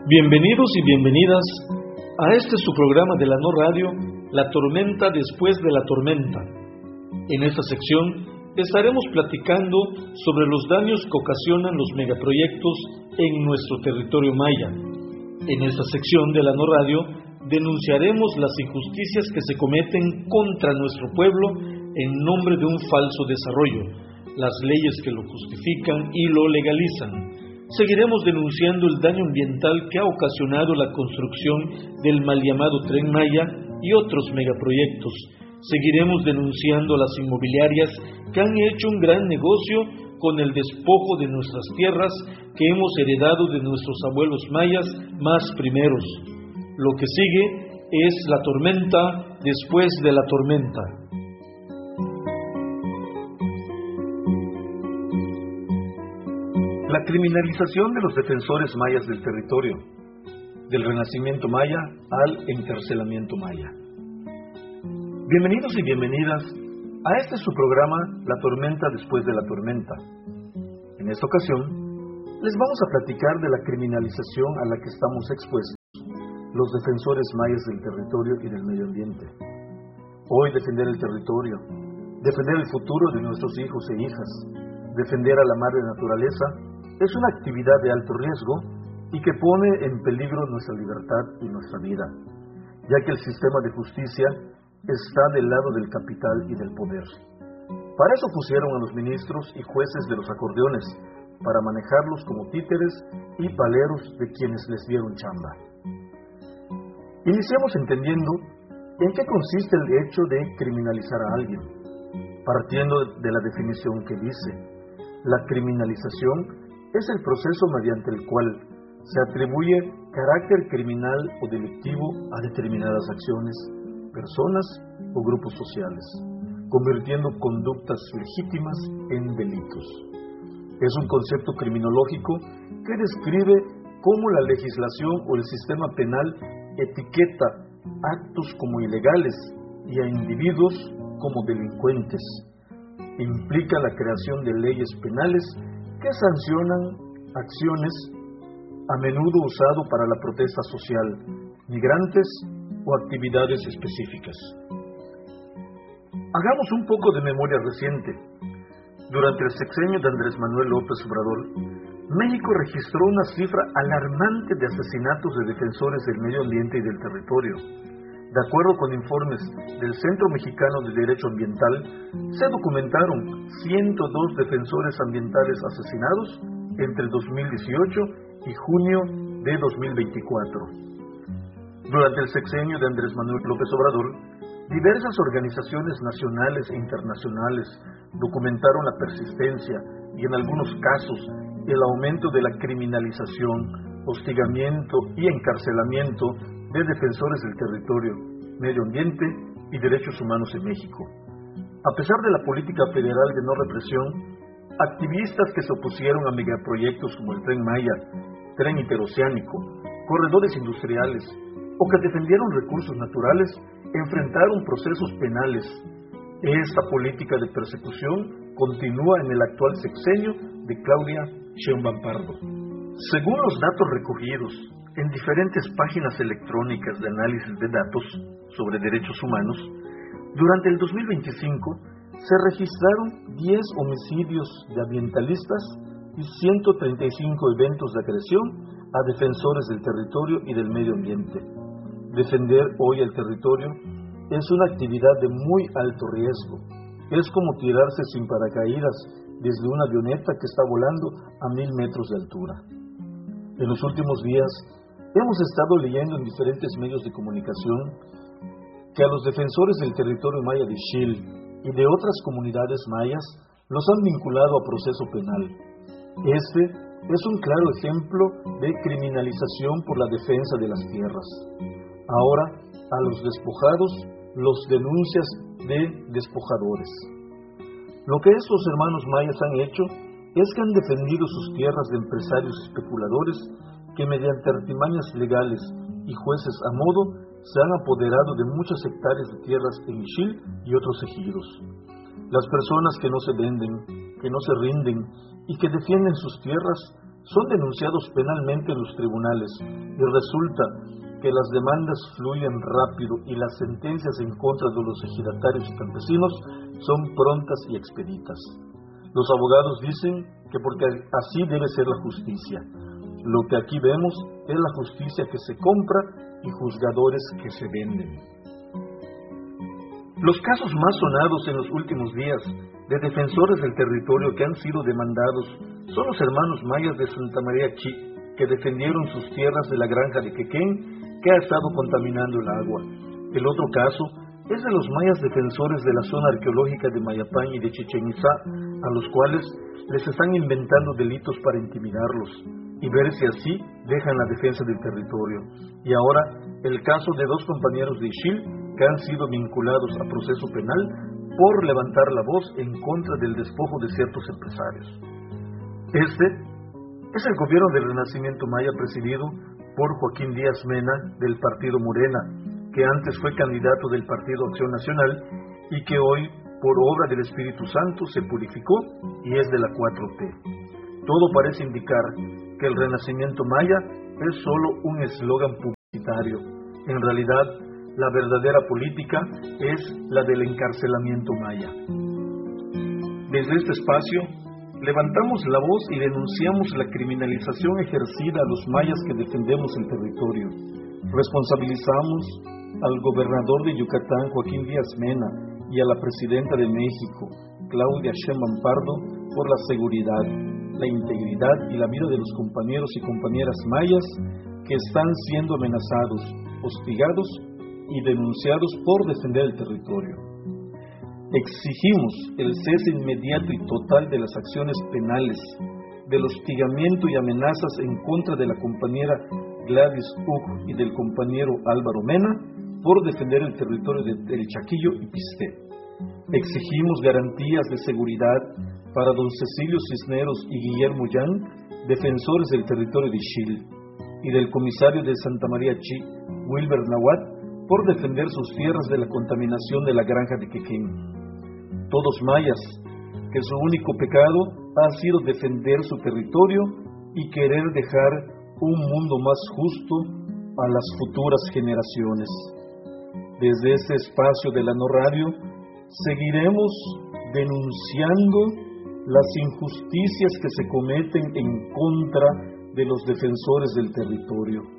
Bienvenidos y bienvenidas a su programa de la No Radio, La Tormenta después de la tormenta. En esta sección estaremos platicando sobre los daños que ocasionan los megaproyectos en nuestro territorio maya. En esta sección de la No Radio denunciaremos las injusticias que se cometen contra nuestro pueblo en nombre de un falso desarrollo, las leyes que lo justifican y lo legalizan. Seguiremos denunciando el daño ambiental que ha ocasionado la construcción del mal llamado Tren Maya y otros megaproyectos. Seguiremos denunciando las inmobiliarias que han hecho un gran negocio con el despojo de nuestras tierras que hemos heredado de nuestros abuelos mayas más primeros. Lo que sigue es la tormenta después de la tormenta. La criminalización de los defensores mayas del territorio, del renacimiento maya al encarcelamiento maya. Bienvenidos y bienvenidas a su programa, La Tormenta después de la tormenta. En esta ocasión, les vamos a platicar de la criminalización a la que estamos expuestos los defensores mayas del territorio y del medio ambiente. Hoy defender el territorio, defender el futuro de nuestros hijos e hijas, defender a la madre naturaleza, es una actividad de alto riesgo y que pone en peligro nuestra libertad y nuestra vida, ya que el sistema de justicia está del lado del capital y del poder. Para eso pusieron a los ministros y jueces de los acordeones, para manejarlos como títeres y paleros de quienes les dieron chamba. Iniciamos entendiendo en qué consiste el hecho de criminalizar a alguien, partiendo de la definición que dice: la criminalización es el proceso mediante el cual se atribuye carácter criminal o delictivo a determinadas acciones, personas o grupos sociales, convirtiendo conductas legítimas en delitos. Es un concepto criminológico que describe cómo la legislación o el sistema penal etiqueta actos como ilegales y a individuos como delincuentes. Implica la creación de leyes penales que sancionan acciones a menudo usado para la protesta social, migrantes o actividades específicas. Hagamos un poco de memoria reciente. Durante el sexenio de Andrés Manuel López Obrador, México registró una cifra alarmante de asesinatos de defensores del medio ambiente y del territorio. De acuerdo con informes del Centro Mexicano de Derecho Ambiental, se documentaron 102 defensores ambientales asesinados entre 2018 y junio de 2024. Durante el sexenio de Andrés Manuel López Obrador, diversas organizaciones nacionales e internacionales documentaron la persistencia y, en algunos casos, el aumento de la criminalización, hostigamiento y encarcelamiento de defensores del territorio, medio ambiente y derechos humanos en México. A pesar de la política federal de no represión, activistas que se opusieron a megaproyectos como el Tren Maya, Tren Interoceánico, corredores industriales o que defendieron recursos naturales enfrentaron procesos penales. Esta política de persecución continúa en el actual sexenio de Claudia Sheinbaum Pardo. Según los datos recogidos en diferentes páginas electrónicas de análisis de datos sobre derechos humanos, durante el 2025 se registraron 10 homicidios de ambientalistas y 135 eventos de agresión a defensores del territorio y del medio ambiente. Defender hoy el territorio es una actividad de muy alto riesgo. Es como tirarse sin paracaídas desde una avioneta que está volando a 1000 metros de altura. En los últimos días hemos estado leyendo en diferentes medios de comunicación que a los defensores del territorio maya de Xil y de otras comunidades mayas los han vinculado a proceso penal. Este es un claro ejemplo de criminalización por la defensa de las tierras. Ahora, a los despojados los denuncias de despojadores. Lo que estos hermanos mayas han hecho es que han defendido sus tierras de empresarios especuladores que, mediante artimañas legales y jueces a modo, se han apoderado de muchas hectáreas de tierras en Ixil y otros ejidos. Las personas que no se venden, que no se rinden y que defienden sus tierras son denunciados penalmente en los tribunales y resulta que las demandas fluyen rápido y las sentencias en contra de los ejidatarios y campesinos son prontas y expeditas. Los abogados dicen que porque así debe ser la justicia. Lo que aquí vemos es la justicia que se compra y juzgadores que se venden. Los casos más sonados en los últimos días de defensores del territorio que han sido demandados son los hermanos mayas de Santa María Chi, que defendieron sus tierras de la granja de Quequén, que ha estado contaminando el agua. El otro caso es de los mayas defensores de la zona arqueológica de Mayapán y de Chichén Itzá, a los cuales les están inventando delitos para intimidarlos y ver si así dejan la defensa del territorio. Y ahora, el caso de dos compañeros de Ixil que han sido vinculados a proceso penal por levantar la voz en contra del despojo de ciertos empresarios. Este es el gobierno del Renacimiento Maya presidido por Joaquín Díaz Mena del Partido Morena, que antes fue candidato del Partido Acción Nacional y que hoy, por obra del Espíritu Santo, se purificó y es de la 4T. Todo parece indicar que el Renacimiento Maya es solo un eslogan publicitario. En realidad, la verdadera política es la del encarcelamiento maya. Desde este espacio, levantamos la voz y denunciamos la criminalización ejercida a los mayas que defendemos el territorio. Responsabilizamos al gobernador de Yucatán, Joaquín Díaz Mena, y a la presidenta de México, Claudia Sheinbaum Pardo, por la seguridad, la integridad y la vida de los compañeros y compañeras mayas que están siendo amenazados, hostigados y denunciados por defender el territorio. Exigimos el cese inmediato y total de las acciones penales, del hostigamiento y amenazas en contra de la compañera Gladys Ug y del compañero Álvaro Mena por defender el territorio del Chaquillo y Pisté. Exigimos garantías de seguridad para don Cecilio Cisneros y Guillermo Yang, defensores del territorio de Ixil, y del comisario de Santa María Chi, Wilber Nahuat, por defender sus tierras de la contaminación de la granja de Quequén. Todos mayas, que su único pecado ha sido defender su territorio y querer dejar un mundo más justo a las futuras generaciones. Desde este espacio de la No Radio, seguiremos denunciando las injusticias que se cometen en contra de los defensores del territorio.